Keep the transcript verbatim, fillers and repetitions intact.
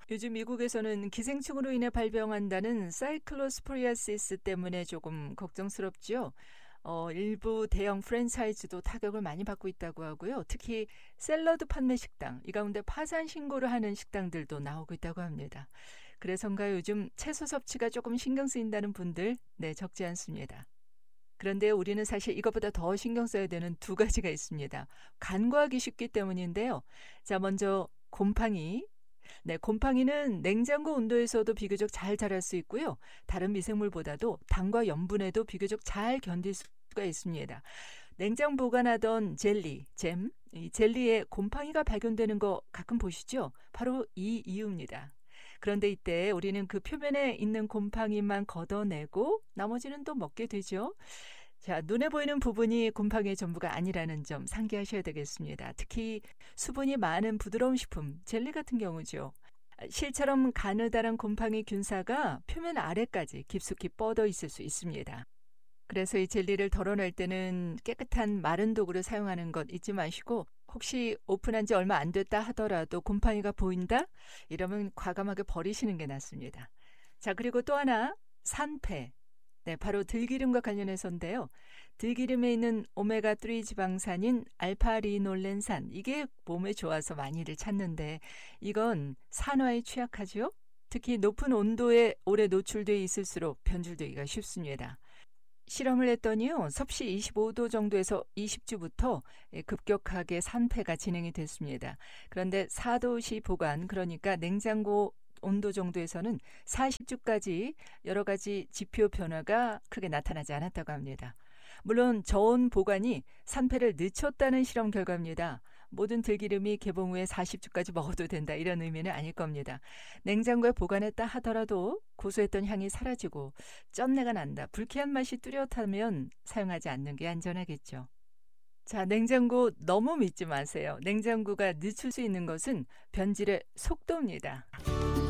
요즘 미국에서는 기생충으로 인해 발병한다는 사이클로스포리아시스 때문에 조금 걱정스럽죠. 어, 일부 대형 프랜차이즈도 타격을 많이 받고 있다고 하고요. 특히 샐러드 판매 식당, 이 가운데 파산 신고를 하는 식당들도 나오고 있다고 합니다. 그래서인가 요즘 채소 섭취가 조금 신경 쓰인다는 분들, 네, 적지 않습니다. 그런데 우리는 사실 이것보다 더 신경 써야 되는 두 가지가 있습니다. 간과하기 쉽기 때문인데요. 자, 먼저 곰팡이. 네, 곰팡이는 냉장고 온도에서도 비교적 잘 자랄 수 있고요. 다른 미생물보다도 당과 염분에도 비교적 잘 견딜 수가 있습니다. 냉장 보관하던 젤리, 잼, 이 젤리에 곰팡이가 발견되는 거 가끔 보시죠? 바로 이 이유입니다. 그런데 이때 우리는 그 표면에 있는 곰팡이만 걷어내고 나머지는 또 먹게 되죠. 자, 눈에 보이는 부분이 곰팡이의 전부가 아니라는 점 상기하셔야 되겠습니다. 특히 수분이 많은 부드러운 식품, 젤리 같은 경우죠. 실처럼 가느다란 곰팡이 균사가 표면 아래까지 깊숙이 뻗어 있을 수 있습니다. 그래서 이 젤리를 덜어낼 때는 깨끗한 마른 도구를 사용하는 것 잊지 마시고, 혹시 오픈한 지 얼마 안 됐다 하더라도 곰팡이가 보인다? 이러면 과감하게 버리시는 게 낫습니다. 자, 그리고 또 하나, 산패. 네, 바로 들기름과 관련해서인데요. 들기름에 있는 오메가삼 지방산인 알파리놀렌산, 이게 몸에 좋아서 많이들 찾는데 이건 산화에 취약하죠? 특히 높은 온도에 오래 노출되어 있을수록 변질되기가 쉽습니다. 실험을 했더니요, 섭씨 이십오 도 정도에서 이십 주부터 급격하게 산패가 진행이 됐습니다. 그런데 사 도씨 보관, 그러니까 냉장고 온도 정도에서는 사십 주까지 여러 가지 지표 변화가 크게 나타나지 않았다고 합니다. 물론 저온 보관이 산패를 늦췄다는 실험 결과입니다. 모든 들기름이 개봉 후에 사십 주까지 먹어도 된다, 이런 의미는 아닐 겁니다. 냉장고에 보관했다 하더라도 고소했던 향이 사라지고 쩐내가 난다, 불쾌한 맛이 뚜렷하면 사용하지 않는 게 안전하겠죠. 자, 냉장고 너무 믿지 마세요. 냉장고가 늦출 수 있는 것은 변질의 속도입니다.